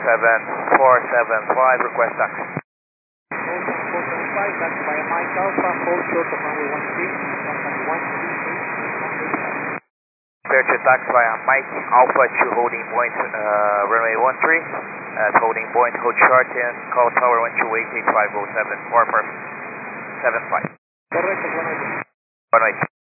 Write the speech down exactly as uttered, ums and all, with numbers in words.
seven four seven five, request taxi. four seven five, that's via Mike Alpha, hold short of runway one three, contact one three eight. Clear to taxi via Mike Alpha to holding point, uh, runway one three, at holding point, hold short and call tower one two eight eight five oh seven, or perfect, seven five. Correct, one eight. one eight.